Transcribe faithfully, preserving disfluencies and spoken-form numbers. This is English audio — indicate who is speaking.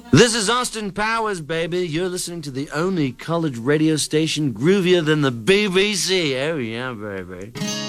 Speaker 1: This is Austin Powers, baby. You're listening to the only college radio station groovier than the B B C. Oh, yeah, baby.